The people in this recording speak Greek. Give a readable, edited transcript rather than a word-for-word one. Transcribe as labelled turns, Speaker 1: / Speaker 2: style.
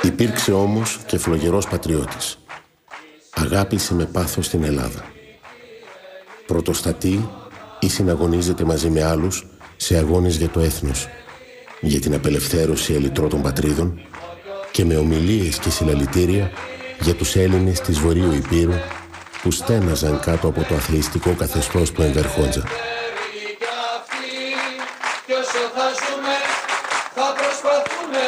Speaker 1: Υπήρξε όμως και φλογερός πατριώτης. Αγάπησε με πάθος την Ελλάδα. Πρωτοστατεί ή συναγωνίζεται μαζί με άλλους σε αγώνες για το έθνος, για την απελευθέρωση ελιτρώτων πατρίδων και με ομιλίες και συλλαλητήρια για τους Έλληνες της Βορείου Υπήρου που στέναζαν κάτω από το αθεϊστικό καθεστώς του Ενβερ Χότζα.